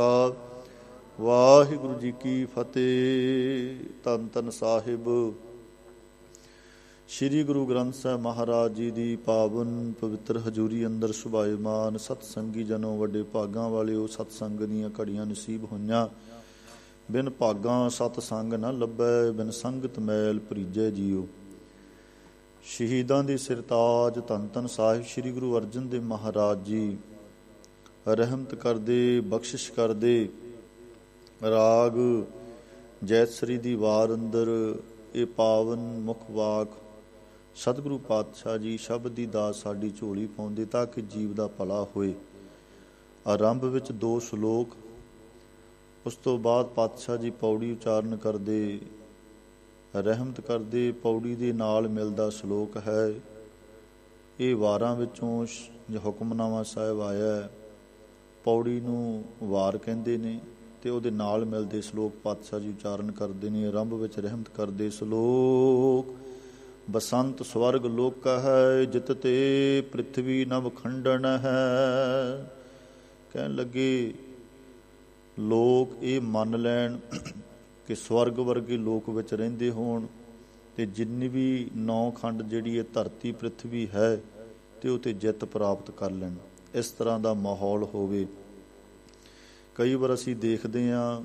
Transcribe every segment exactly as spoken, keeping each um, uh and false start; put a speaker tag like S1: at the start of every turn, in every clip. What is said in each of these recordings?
S1: ਵਾਹਿਗੁਰੂ ਜੀ ਕੀ ਫਤਿਹ। ਧੰਨ ਧੰਨ ਸਾਹਿਬ ਸ਼੍ਰੀ ਗੁਰੂ ਗ੍ਰੰਥ ਸਾਹਿਬ ਮਹਾਰਾਜ ਜੀ ਦੀ ਪਾਵਨ ਪਵਿੱਤਰ ਹਜ਼ੂਰੀ ਅੰਦਰ ਸੁਭਾਏਮਾਨ ਸਤਸੰਗੀ ਜਨੋ, ਵੱਡੇ ਭਾਗਾਂ ਵਾਲਿਓ, ਸਤਸੰਗ ਦੀਆਂ ਘੜੀਆਂ ਨਸੀਬ ਹੋਈਆਂ। ਬਿਨ ਭਾਗਾਂ ਸਤਸੰਗ ਨਾ ਲੱਭੈ, ਬਿਨ ਸੰਗਤ ਮੈਲ ਭਰੀਜੈ ਜੀਓ। ਸ਼ਹੀਦਾਂ ਦੇ ਸਿਰਤਾਜ ਧੰਨ ਧੰਨ ਸਾਹਿਬ ਸ਼੍ਰੀ ਗੁਰੂ ਅਰਜਨ ਦੇਵ ਮਹਾਰਾਜ ਜੀ ਰਹਿਮਤ ਕਰਦੇ, ਬਖਸ਼ਿਸ਼ ਕਰਦੇ। ਰਾਗ ਜੈਤਸਰੀ ਦੀ ਵਾਰ ਅੰਦਰ ਇਹ ਪਾਵਨ ਮੁੱਖ ਵਾਕ ਸਤਿਗੁਰੂ ਪਾਤਸ਼ਾਹ ਜੀ ਸ਼ਬਦ ਦੀ ਦਾਤ ਸਾਡੀ ਝੋਲੀ ਪਾਉਂਦੇ ਤਾਂ ਕਿ ਜੀਵ ਦਾ ਭਲਾ ਹੋਏ। ਆਰੰਭ ਵਿੱਚ ਦੋ ਸ਼ਲੋਕ, ਉਸ ਤੋਂ ਬਾਅਦ ਪਾਤਸ਼ਾਹ ਜੀ ਪੌੜੀ ਉਚਾਰਨ ਕਰਦੇ, ਰਹਿਮਤ ਕਰਦੇ। ਪੌੜੀ ਦੇ ਨਾਲ ਮਿਲਦਾ ਸ਼ਲੋਕ ਹੈ। ਇਹ ਵਾਰਾਂ ਵਿੱਚੋਂ ਹੁਕਮਨਾਮਾ ਸਾਹਿਬ ਆਇਆ। ਪੌੜੀ ਨੂੰ ਵਾਰ ਕਹਿੰਦੇ ਨੇ ਅਤੇ ਉਹਦੇ ਨਾਲ ਮਿਲਦੇ ਸ਼ਲੋਕ ਪਾਤਸ਼ਾਹ ਜੀ ਉਚਾਰਨ ਕਰਦੇ ਨੇ। ਆਰੰਭ ਵਿੱਚ ਰਹਿਮਤ ਕਰਦੇ ਸ਼ਲੋਕ। ਬਸੰਤ ਸਵਰਗ ਲੋਕਾ ਹੈ, ਜਿਤ ਤੇ ਪ੍ਰਿਥਵੀ ਨਵ ਖੰਡਨ ਹੈ। ਕਹਿਣ ਲੱਗੇ ਲੋਕ ਇਹ ਮੰਨ ਲੈਣ ਕਿ ਸਵਰਗ ਵਰਗੇ ਲੋਕ ਵਿੱਚ ਰਹਿੰਦੇ ਹੋਣ ਅਤੇ ਜਿੰਨੀ ਵੀ ਨੌ ਖੰਡ ਜਿਹੜੀ ਇਹ ਧਰਤੀ ਪ੍ਰਿਥਵੀ ਹੈ ਅਤੇ ਉਹ 'ਤੇ ਜਿੱਤ ਪ੍ਰਾਪਤ ਕਰ ਲੈਣ, ਇਸ ਤਰ੍ਹਾਂ ਦਾ ਮਾਹੌਲ ਹੋਵੇ। ਕਈ ਵਾਰ ਅਸੀਂ ਦੇਖਦੇ ਹਾਂ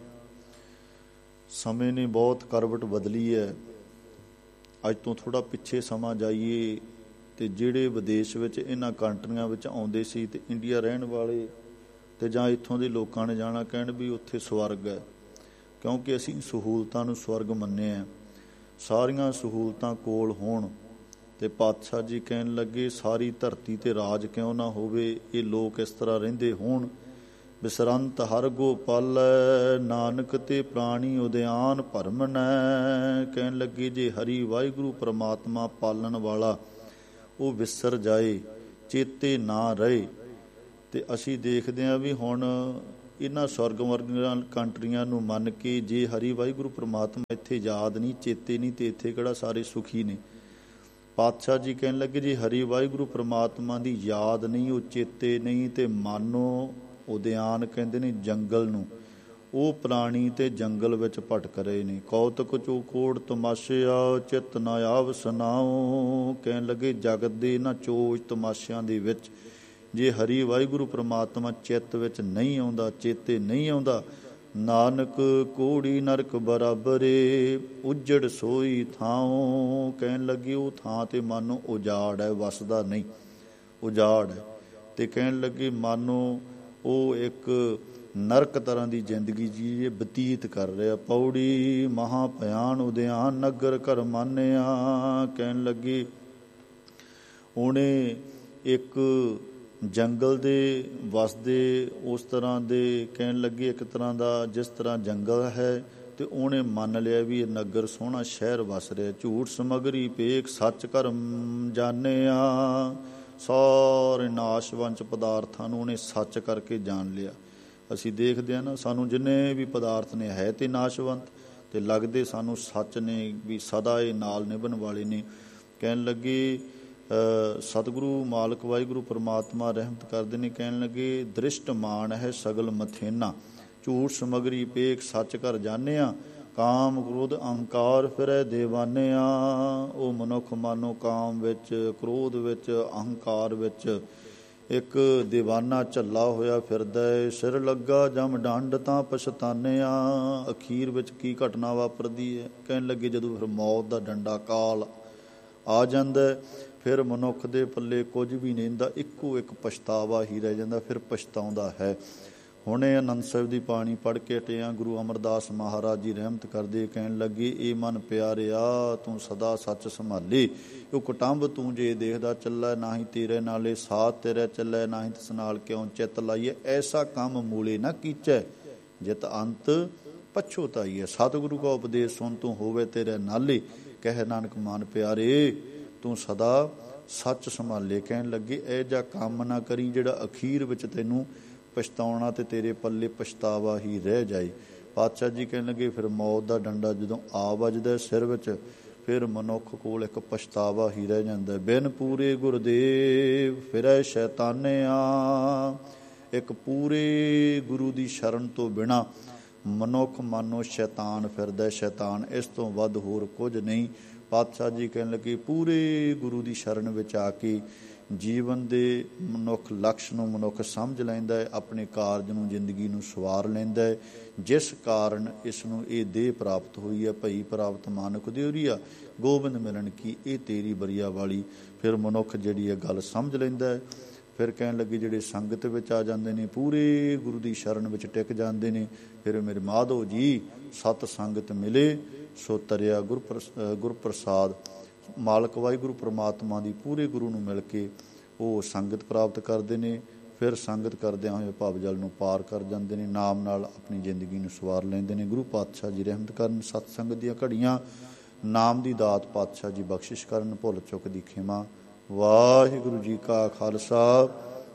S1: ਸਮੇਂ ਨੇ ਬਹੁਤ ਕਰਵਟ ਬਦਲੀ ਹੈ। ਅੱਜ ਤੋਂ ਥੋੜ੍ਹਾ ਪਿੱਛੇ ਸਮਾਂ ਜਾਈਏ ਅਤੇ ਜਿਹੜੇ ਵਿਦੇਸ਼ ਵਿੱਚ ਇਹਨਾਂ ਕੰਟਰੀਆਂ ਵਿੱਚ ਆਉਂਦੇ ਸੀ ਅਤੇ ਇੰਡੀਆ ਰਹਿਣ ਵਾਲੇ ਅਤੇ ਜਾਂ ਇੱਥੋਂ ਦੇ ਲੋਕਾਂ ਨੇ ਜਾਣਾ, ਕਹਿਣ ਵੀ ਉੱਥੇ ਸਵਰਗ ਹੈ, ਕਿਉਂਕਿ ਅਸੀਂ ਸਹੂਲਤਾਂ ਨੂੰ ਸਵਰਗ ਮੰਨਿਆ। ਸਾਰੀਆਂ ਸਹੂਲਤਾਂ ਕੋਲ ਹੋਣ ਅਤੇ ਪਾਤਸ਼ਾਹ ਜੀ ਕਹਿਣ ਲੱਗੇ ਸਾਰੀ ਧਰਤੀ 'ਤੇ ਰਾਜ ਕਿਉਂ ਨਾ ਹੋਵੇ, ਇਹ ਲੋਕ ਇਸ ਤਰ੍ਹਾਂ ਰਹਿੰਦੇ ਹੋਣ। ਬਿਸਰੰਤ ਹਰ ਗੋਪਾਲੈ, ਨਾਨਕ ਤੇ ਪ੍ਰਾਣੀ ਉਦਿਆਨ ਭਰਮਨੈ। ਕਹਿਣ ਲੱਗੇ ਜੇ ਹਰੀ ਵਾਹਿਗੁਰੂ ਪਰਮਾਤਮਾ ਪਾਲਣ ਵਾਲਾ ਉਹ ਵਿਸਰ ਜਾਏ, ਚੇਤੇ ਨਾ ਰਹੇ। ਅਤੇ ਅਸੀਂ ਦੇਖਦੇ ਹਾਂ ਵੀ ਹੁਣ ਇਹਨਾਂ ਸਵਰਗ ਵਰਗੀਆਂ ਕੰਟਰੀਆਂ ਨੂੰ ਮੰਨ ਕੇ ਜੇ ਹਰੀ ਵਾਹਿਗੁਰੂ ਪਰਮਾਤਮਾ ਇੱਥੇ ਯਾਦ ਨਹੀਂ, ਚੇਤੇ ਨਹੀਂ, ਅਤੇ ਇੱਥੇ ਕਿਹੜਾ ਸਾਰੇ ਸੁਖੀ ਨੇ। ਪਾਤਸ਼ਾਹ ਜੀ ਕਹਿਣ ਲੱਗੇ ਜੀ ਹਰੀ ਵਾਹਿਗੁਰੂ ਪਰਮਾਤਮਾ ਦੀ ਯਾਦ ਨਹੀਂ, ਉਹ ਚੇਤੇ ਨਹੀਂ, ਅਤੇ ਮਾਨੋ ਉਦਿਆਨ ਕਹਿੰਦੇ ਨੇ ਜੰਗਲ ਨੂੰ, ਉਹ ਪ੍ਰਾਣੀ ਤੇ ਜੰਗਲ ਵਿੱਚ ਭਟਕ ਰਹੇ ਨੇ। ਕੌਤਕ ਚੌਕੋੜ ਤਮਾਸ਼ਿਆ, ਚਿੱਤ ਨਾ ਆਵ ਸੁਨਾਓ। ਕਹਿਣ ਲੱਗੇ ਜਗਤ ਦੇ ਇਹਨਾਂ ਚੋਜ ਤਮਾਸ਼ਿਆਂ ਦੇ ਵਿੱਚ ਜੇ ਹਰੀ ਵਾਹਿਗੁਰੂ ਪਰਮਾਤਮਾ ਚਿੱਤ ਵਿੱਚ ਨਹੀਂ ਆਉਂਦਾ, ਚੇਤੇ ਨਹੀਂ ਆਉਂਦਾ, ਨਾਨਕ ਕੋੜੀ ਨਰਕ ਬਰਾਬਰੇ, ਉੱਜੜ ਸੋਈ ਥਾਂ। ਕਹਿਣ ਲੱਗੇ ਉਹ ਥਾਂ 'ਤੇ ਮਾਨੋ ਉਜਾੜ ਹੈ, ਵਸਦਾ ਨਹੀਂ, ਉਜਾੜ ਹੈ। ਅਤੇ ਕਹਿਣ ਲੱਗੇ ਮਾਨੋ ਉਹ ਇੱਕ ਨਰਕ ਤਰ੍ਹਾਂ ਦੀ ਜ਼ਿੰਦਗੀ ਜੀ ਬਤੀਤ ਕਰ ਰਿਹਾ। ਪੌੜੀ ਮਹਾ ਭਿਆਨ ਉਦਿਆਨ ਨਗਰ ਘਰ ਮਾਨਿਆ। ਕਹਿਣ ਲੱਗੇ ਉਹਨੇ ਇੱਕ ਜੰਗਲ ਦੇ ਵਸਦੇ ਉਸ ਤਰ੍ਹਾਂ ਦੇ, ਕਹਿਣ ਲੱਗੇ ਇੱਕ ਤਰ੍ਹਾਂ ਦਾ ਜਿਸ ਤਰ੍ਹਾਂ ਜੰਗਲ ਹੈ ਅਤੇ ਉਹਨੇ ਮੰਨ ਲਿਆ ਵੀ ਇਹ ਨਗਰ ਸੋਹਣਾ ਸ਼ਹਿਰ ਵਸ ਰਿਹਾ। ਝੂਠ ਸਮਗਰੀ ਪੇਖ ਸੱਚ ਕਰਮ ਜਾਣਿਆ। ਸਾਰੇ ਨਾਸ਼ਵੰਚ ਪਦਾਰਥਾਂ ਨੂੰ ਉਹਨੇ ਸੱਚ ਕਰਕੇ ਜਾਣ ਲਿਆ। ਅਸੀਂ ਦੇਖਦੇ ਹਾਂ ਨਾ, ਸਾਨੂੰ ਜਿੰਨੇ ਵੀ ਪਦਾਰਥ ਨੇ ਹੈ ਤੇ ਨਾਸ਼ਵੰਤ, ਅਤੇ ਲੱਗਦੇ ਸਾਨੂੰ ਸੱਚ ਨੇ ਵੀ ਸਦਾ ਇਹ ਨਾਲ ਨਿਭਣ ਵਾਲੇ ਨੇ। ਕਹਿਣ ਲੱਗੇ ਸਤਿਗੁਰੂ ਮਾਲਕ ਵਾਹਿਗੁਰੂ ਪਰਮਾਤਮਾ ਰਹਿਮਤ ਕਰਦੇ ਨੇ। ਕਹਿਣ ਲੱਗੇ ਦ੍ਰਿਸ਼ਟ ਮਾਨ ਹੈ ਸਗਲ ਮਥੇਨਾ, ਝੂਠ ਸਮਗਰੀ ਪੇਖ ਸੱਚ ਕਰ ਜਾਣਿਆ। ਕਾਮ ਕ੍ਰੋਧ ਅਹੰਕਾਰ ਫਿਰੈ ਦੇਵਾਨਿਆ। ਉਹ ਮਨੁੱਖ ਮਾਨੋ ਕਾਮ ਵਿੱਚ, ਕ੍ਰੋਧ ਵਿੱਚ, ਅਹੰਕਾਰ ਵਿੱਚ ਇੱਕ ਦੀਵਾਨਾ ਝੱਲਾ ਹੋਇਆ ਫਿਰਦਾ ਹੈ। ਸਿਰ ਲੱਗਾ ਜਮ ਡੰਡ ਤਾਂ ਪਛਤਾਨਿਆ। ਅਖੀਰ ਵਿੱਚ ਕੀ ਘਟਨਾ ਵਾਪਰਦੀ ਹੈ? ਕਹਿਣ ਲੱਗੇ ਜਦੋਂ ਫਿਰ ਮੌਤ ਦਾ ਡੰਡਾ ਕਾਲ ਆ ਜਾਂਦਾ, ਫਿਰ ਮਨੁੱਖ ਦੇ ਪੱਲੇ ਕੁਝ ਵੀ ਨਹੀਂ ਹੁੰਦਾ, ਇੱਕੋ ਇੱਕ ਪਛਤਾਵਾ ਹੀ ਰਹਿ ਜਾਂਦਾ, ਫਿਰ ਪਛਤਾਉਂਦਾ ਹੈ। ਹੁਣੇ ਆਨੰਦ ਸਾਹਿਬ ਦੀ ਬਾਣੀ ਪੜ੍ਹ ਕੇ ਹਟਿਆ। ਗੁਰੂ ਅਮਰਦਾਸ ਮਹਾਰਾਜ ਜੀ ਰਹਿਮਤ ਕਰਦੇ, ਕਹਿਣ ਲੱਗੇ ਇਹ ਮਨ ਪਿਆਰਿਆ ਤੂੰ ਸਦਾ ਸੱਚ ਸੰਭਾਲੇ। ਉਹ ਕੁਟੰਬ ਤੂੰ ਜੇ ਦੇਖਦਾ ਚੱਲੈ, ਨਾ ਹੀ ਤੇਰੇ ਨਾਲੇ ਸਾਥ ਤੇਰੇ ਚੱਲੈ, ਨਾ ਹੀ ਤਿਸ ਨਾਲ ਕਿਉਂ ਚਿੱਤ ਲਾਈਏ। ਐਸਾ ਕੰਮ ਮੂਲੇ ਨਾ ਕੀਚੈ, ਜਿਤ ਅੰਤ ਪਛੋਤਾਈਐ। ਸਤਿਗੁਰੂ ਕਾ ਉਪਦੇਸ਼ ਸੁਣ ਤੂੰ ਹੋਵੇ ਤੇਰੇ ਨਾਲੇ, ਕਹਿ ਨਾਨਕ ਮਨ ਪਿਆਰੇ ਤੂੰ ਸਦਾ ਸੱਚ ਸੰਭਾਲੇ। ਕਹਿਣ ਲੱਗੇ ਇਹ ਜਿਹਾ ਕੰਮ ਨਾ ਕਰੀ ਜਿਹੜਾ ਅਖੀਰ ਵਿੱਚ ਤੈਨੂੰ ਪਛਤਾਉਣਾ ਅਤੇ ਤੇਰੇ ਪੱਲੇ ਪਛਤਾਵਾ ਹੀ ਰਹਿ ਜਾਏ। ਪਾਤਸ਼ਾਹ ਜੀ ਕਹਿਣ ਲੱਗੇ ਫਿਰ ਮੌਤ ਦਾ ਡੰਡਾ ਜਦੋਂ ਆ ਵੱਜਦਾ ਸਿਰ ਵਿੱਚ, ਫਿਰ ਮਨੁੱਖ ਕੋਲ ਇੱਕ ਪਛਤਾਵਾ ਹੀ ਰਹਿ ਜਾਂਦਾ। ਬਿਨ ਪੂਰੇ ਗੁਰਦੇਵ ਫਿਰੈ ਸ਼ੈਤਾਨਿਆ। ਇੱਕ ਪੂਰੇ ਗੁਰੂ ਦੀ ਸ਼ਰਨ ਤੋਂ ਬਿਨਾਂ ਮਨੁੱਖ ਮਾਨੋ ਸ਼ੈਤਾਨ ਫਿਰਦਾ। ਸ਼ੈਤਾਨ ਇਸ ਤੋਂ ਵੱਧ ਹੋਰ ਕੁਝ ਨਹੀਂ। ਪਾਤਸ਼ਾਹ ਜੀ ਕਹਿਣ ਲੱਗੇ ਪੂਰੇ ਗੁਰੂ ਦੀ ਸ਼ਰਨ ਵਿੱਚ ਆ ਕੇ ਜੀਵਨ ਦੇ ਮਨੁੱਖ ਲਕਸ਼ ਨੂੰ ਮਨੁੱਖ ਸਮਝ ਲੈਂਦਾ ਹੈ, ਆਪਣੇ ਕਾਰਜ ਨੂੰ ਜ਼ਿੰਦਗੀ ਨੂੰ ਸਵਾਰ ਲੈਂਦਾ ਹੈ, ਜਿਸ ਕਾਰਨ ਇਸ ਨੂੰ ਇਹ ਦੇਹ ਪ੍ਰਾਪਤ ਹੋਈ ਹੈ। ਭਈ ਪ੍ਰਾਪਤ ਮਾਨੁਖ ਦਿਉਰੀਆ ਗੋਬਿੰਦ ਮਿਲਣ ਕੀ ਇਹ ਤੇਰੀ ਬਰੀਆ ਵਾਲੀ। ਫਿਰ ਮਨੁੱਖ ਜਿਹੜੀ ਹੈ ਗੱਲ ਸਮਝ ਲੈਂਦਾ ਹੈ। ਫਿਰ ਕਹਿਣ ਲੱਗੇ ਜਿਹੜੇ ਸੰਗਤ ਵਿੱਚ ਆ ਜਾਂਦੇ ਨੇ, ਪੂਰੇ ਗੁਰੂ ਦੀ ਸ਼ਰਨ ਵਿੱਚ ਟਿਕ ਜਾਂਦੇ ਨੇ, ਫਿਰ ਮੇਰੇ ਮਾਧੋ ਜੀ ਸਤ ਸੰਗਤ ਮਿਲੇ ਸੋ ਤਰਿਆ ਗੁਰ ਗੁਰ ਪ੍ਰਸਾਦ। ਮਾਲਕ ਵਾਹਿਗੁਰੂ ਪ੍ਰਮਾਤਮਾ ਦੀ ਪੂਰੇ ਗੁਰੂ ਨੂੰ ਮਿਲ ਕੇ ਉਹ ਸੰਗਤ ਪ੍ਰਾਪਤ ਕਰਦੇ ਨੇ। ਫਿਰ ਸੰਗਤ ਕਰਦਿਆਂ ਹੋਏ ਭਵ ਜਲ ਨੂੰ ਪਾਰ ਕਰ ਜਾਂਦੇ ਨੇ, ਨਾਮ ਨਾਲ ਆਪਣੀ ਜ਼ਿੰਦਗੀ ਨੂੰ ਸਵਾਰ ਲੈਂਦੇ ਨੇ। ਗੁਰੂ ਪਾਤਸ਼ਾਹ ਜੀ ਰਹਿਮਤ ਕਰਨ, ਸਤ ਸੰਗਤ ਦੀਆਂ ਘੜੀਆਂ, ਨਾਮ ਦੀ ਦਾਤ ਪਾਤਸ਼ਾਹ ਜੀ ਬਖਸ਼ਿਸ਼ ਕਰਨ, ਭੁੱਲ ਚੁੱਕ ਦੀ ਖਿਮਾ। ਵਾਹਿਗੁਰੂ ਜੀ ਕਾ ਖਾਲਸਾ